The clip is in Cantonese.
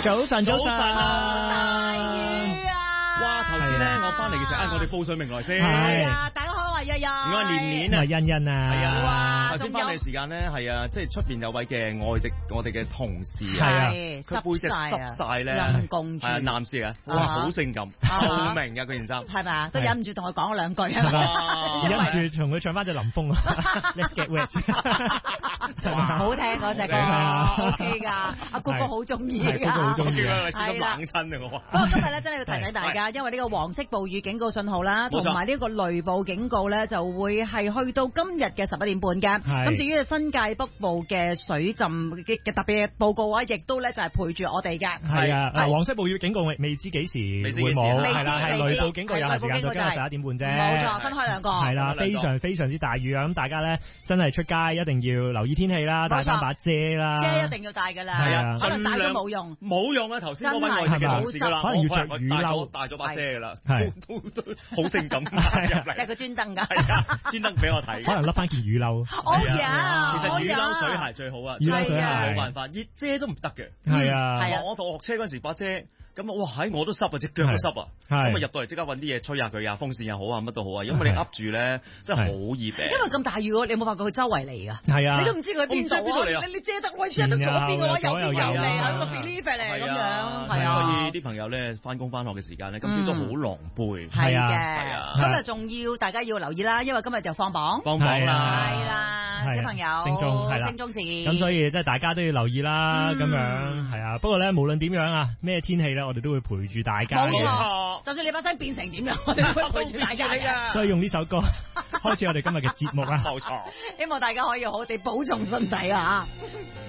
早晨，早晨。 大雨啊！ 哇，頭先咧我翻嚟嘅時候，我哋報上名來先。 係啊，大家好，我係日日。 我係年年啊， 欣欣啊。 係啊。 哇， 頭先翻嚟嘅時間咧，係啊，即係出邊有位嘅外籍我哋嘅同事啊，佢背脊濕晒咧， 陰公豬。 係啊，男士啊，哇，好性感，透明嘅嗰件衫。 係咪啊？都忍唔住同佢講咗兩句係咪？ 忍唔住同佢唱翻隻林峰啊 ，Let's get wet。 好聽嗰隻歌 ，OK 㗎，阿谷哥好中意㗎。 谷哥好中意啊， 係啦。冷親啊我。 不過今日咧真係要提醒大家，因為呢個黃色暴雨警告信號啦，同埋呢個雷暴警告咧，就會係去到今日嘅11點半嘅。咁至於新界北部嘅水浸嘅特別報告啊，亦都咧就係陪住我哋嘅。 係啊，黃色暴雨警告未知幾時會冇，係啦，係雷暴警告有時間到今日11點半啫。 冇錯，分開兩個。 係啦，非常之大雨啊！咁大家咧真係出街一定要留意天氣啦，帶翻把遮啦。 遮一定要帶㗎啦。 係啊， 可能帶都冇用。 冇用啊！頭先嗰位外籍嘅同事㗎啦， 可能要着雨褸， 帶咗把遮㗎啦，都好性感入嚟。 係佢專登㗎， 專登俾我睇。 可能笠翻件雨褸。 係啊， 其實雨褸水鞋最好啊， 雨褸水鞋冇辦法，熱遮都唔得嘅。 係啊， 我學車嗰時把遮。咁哇！我都濕啊，隻腳都濕啊。咁啊入到嚟即刻揾啲嘢吹下佢啊，風扇又好啊，乜都好啊。因為你噏住咧，真係好易病。因為咁大雨，你有冇發覺佢周圍嚟㗎？ 係啊， 你都唔知佢邊度啊！你遮得，我遮得左邊嘅話，右邊又嚟，喺個 relief 嚟咁樣，係啊。 所以啲朋友咧翻工翻學嘅時間咧，今朝都好狼狽。 係嘅，今日仲要大家要留意啦，因為今日就放榜。 放榜啦， 係啦，小朋友升中時。 咁所以即係大家都要留意啦，咁樣係啊。不過咧，無論點樣啊，咩天氣咧，我哋都會陪住大家。 冇錯，就算你把聲變成點樣，我哋都會陪住大家嘅。 所以用呢首歌開始我哋今日嘅節目啊！ 冇錯， 希望大家可以好好地保重身體啊！